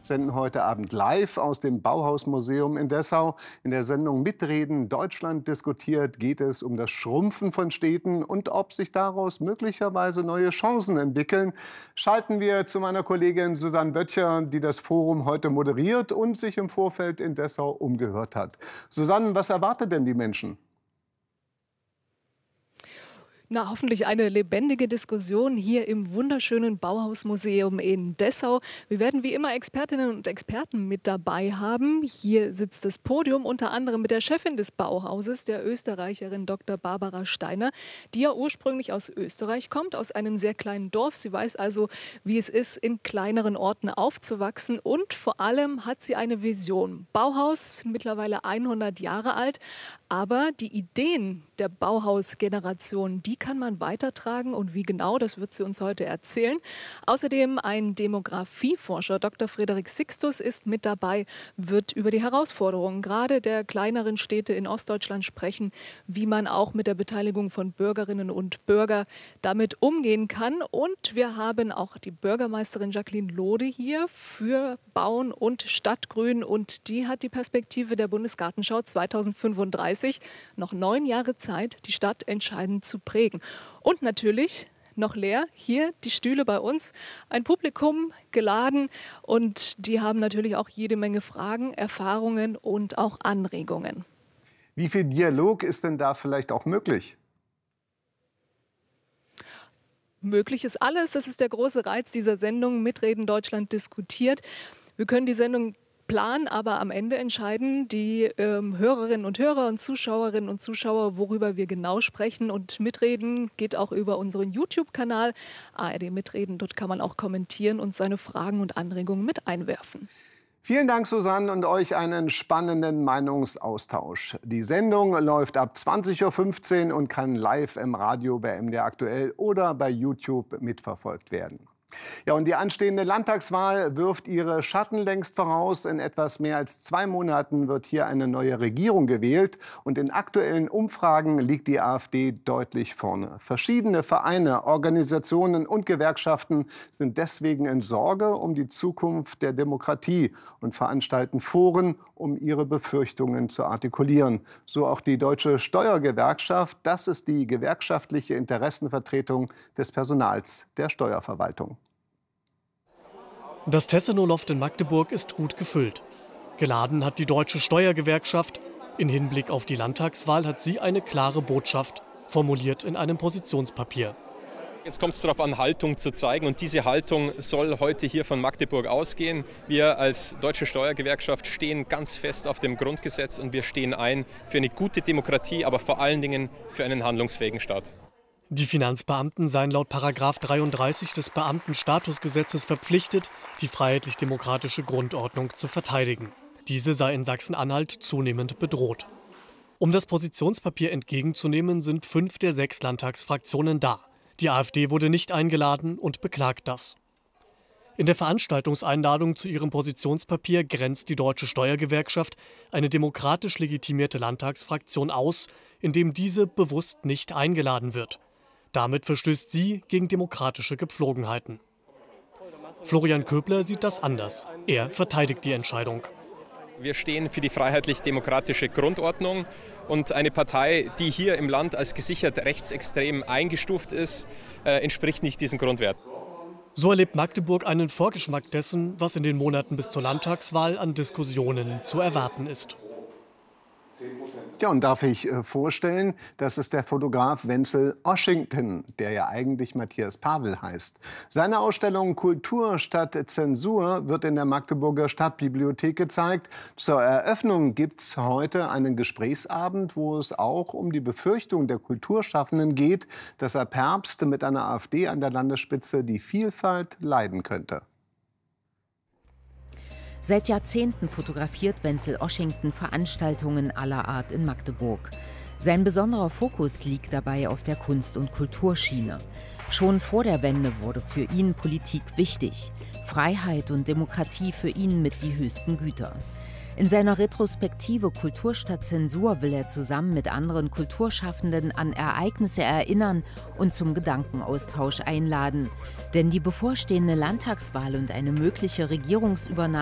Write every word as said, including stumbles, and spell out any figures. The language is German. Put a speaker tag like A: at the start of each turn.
A: senden heute Abend live aus dem Bauhausmuseum in Dessau. In der Sendung Mitreden Deutschland diskutiert geht es um das Schrumpfen von Städten und ob sich daraus möglicherweise neue Chancen entwickeln. Schalten wir zu meiner Kollegin Susanne Böttcher, die das Forum heute moderiert und sich im Vorfeld in Dessau umgehört hat. Susanne, was erwartet denn die Menschen?
B: Na, hoffentlich eine lebendige Diskussion hier im wunderschönen Bauhausmuseum in Dessau. Wir werden wie immer Expertinnen und Experten mit dabei haben. Hier sitzt das Podium unter anderem mit der Chefin des Bauhauses, der Österreicherin Doktor Barbara Steiner, die ja ursprünglich aus Österreich kommt, aus einem sehr kleinen Dorf. Sie weiß also, wie es ist, in kleineren Orten aufzuwachsen, und vor allem hat sie eine Vision. Bauhaus, mittlerweile hundert Jahre alt, aber die Ideen der Bauhausgeneration, die kann man weitertragen, und wie genau, das wird sie uns heute erzählen. Außerdem ein Demografieforscher, Doktor Frederik Sixtus, ist mit dabei, wird über die Herausforderungen gerade der kleineren Städte in Ostdeutschland sprechen, wie man auch mit der Beteiligung von Bürgerinnen und Bürgern damit umgehen kann. Und wir haben auch die Bürgermeisterin Jacqueline Lode hier für Bauen und Stadtgrün, und die hat die Perspektive der Bundesgartenschau zweitausendfünfunddreißig, noch neun Jahre Zeit, die Stadt entscheidend zu prägen. Und natürlich noch leer, hier die Stühle bei uns, ein Publikum geladen, und die haben natürlich auch jede Menge Fragen, Erfahrungen und auch Anregungen.
A: Wie viel Dialog ist denn da vielleicht auch möglich?
B: Möglich ist alles, das ist der große Reiz dieser Sendung, Mitreden Deutschland diskutiert. Wir können die Sendung planen, aber am Ende entscheiden die ähm, Hörerinnen und Hörer und Zuschauerinnen und Zuschauer, worüber wir genau sprechen. Und Mitreden geht auch über unseren YouTube-Kanal A R D Mitreden. Dort kann man auch kommentieren und seine Fragen und Anregungen mit einwerfen.
A: Vielen Dank, Susanne, und euch einen spannenden Meinungsaustausch. Die Sendung läuft ab zwanzig Uhr fünfzehn und kann live im Radio bei M D R Aktuell oder bei YouTube mitverfolgt werden. Ja, und die anstehende Landtagswahl wirft ihre Schatten längst voraus. In etwas mehr als zwei Monaten wird hier eine neue Regierung gewählt. Und in aktuellen Umfragen liegt die AfD deutlich vorne. Verschiedene Vereine, Organisationen und Gewerkschaften sind deswegen in Sorge um die Zukunft der Demokratie und veranstalten Foren, um ihre Befürchtungen zu artikulieren. So auch die Deutsche Steuergewerkschaft. Das ist die gewerkschaftliche Interessenvertretung des Personals der Steuerverwaltung.
C: Das Tessenow-Loft in Magdeburg ist gut gefüllt. Geladen hat die Deutsche Steuergewerkschaft. In Hinblick auf die Landtagswahl hat sie eine klare Botschaft, formuliert in einem Positionspapier.
D: Jetzt kommt es darauf an, Haltung zu zeigen, und diese Haltung soll heute hier von Magdeburg ausgehen. Wir als Deutsche Steuergewerkschaft stehen ganz fest auf dem Grundgesetz, und wir stehen ein für eine gute Demokratie, aber vor allen Dingen für einen handlungsfähigen Staat.
C: Die Finanzbeamten seien laut Paragraph dreiunddreißig des Beamtenstatusgesetzes verpflichtet, die freiheitlich-demokratische Grundordnung zu verteidigen. Diese sei in Sachsen-Anhalt zunehmend bedroht. Um das Positionspapier entgegenzunehmen, sind fünf der sechs Landtagsfraktionen da. Die AfD wurde nicht eingeladen und beklagt das. In der Veranstaltungseinladung zu ihrem Positionspapier grenzt die Deutsche Steuergewerkschaft eine demokratisch legitimierte Landtagsfraktion aus, indem diese bewusst nicht eingeladen wird. Damit verstößt sie gegen demokratische Gepflogenheiten. Florian Köbler sieht das anders. Er verteidigt die Entscheidung.
D: Wir stehen für die freiheitlich-demokratische Grundordnung, und eine Partei, die hier im Land als gesichert rechtsextrem eingestuft ist, äh, entspricht nicht diesen Grundwerten.
C: So erlebt Magdeburg einen Vorgeschmack dessen, was in den Monaten bis zur Landtagswahl an Diskussionen zu erwarten ist.
A: Ja, und darf ich äh, vorstellen, das ist der Fotograf Wenzel Oschington, der ja eigentlich Matthias Pavel heißt. Seine Ausstellung Kultur statt Zensur wird in der Magdeburger Stadtbibliothek gezeigt. Zur Eröffnung gibt es heute einen Gesprächsabend, wo es auch um die Befürchtung der Kulturschaffenden geht, dass ab Herbst mit einer AfD an der Landesspitze die Vielfalt leiden könnte.
E: Seit Jahrzehnten fotografiert Wenzel Oschington Veranstaltungen aller Art in Magdeburg. Sein besonderer Fokus liegt dabei auf der Kunst- und Kulturschiene. Schon vor der Wende wurde für ihn Politik wichtig. Freiheit und Demokratie für ihn mit die höchsten Güter. In seiner Retrospektive Kultur statt Zensur will er zusammen mit anderen Kulturschaffenden an Ereignisse erinnern und zum Gedankenaustausch einladen. Denn die bevorstehende Landtagswahl und eine mögliche Regierungsübernahme